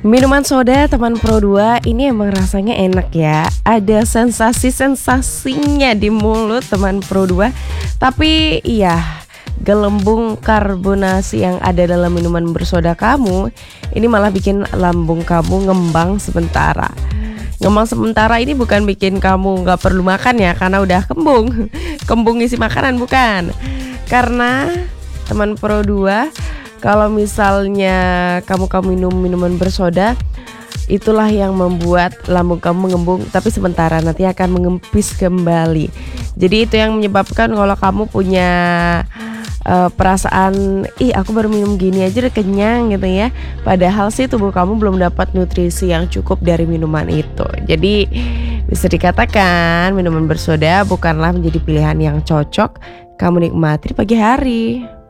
Minuman soda teman Pro 2 ini emang rasanya enak ya. Ada sensasi-sensasinya di mulut teman Pro 2. Tapi iya, gelembung karbonasi yang ada dalam minuman bersoda kamu ini malah bikin lambung kamu ngembang sementara. Ngembang sementara ini bukan bikin kamu nggak perlu makan ya, karena udah kembung. Kembung isi makanan bukan. Karena teman Pro 2, kalau misalnya kamu minum minuman bersoda, itulah yang membuat lambung kamu mengembung, tapi sementara nanti akan mengempis kembali. Jadi itu yang menyebabkan kalau kamu punya perasaan, aku baru minum gini aja udah kenyang gitu ya. Padahal sih tubuh kamu belum dapat nutrisi yang cukup dari minuman itu. Jadi bisa dikatakan minuman bersoda bukanlah menjadi pilihan yang cocok kamu nikmati di pagi hari.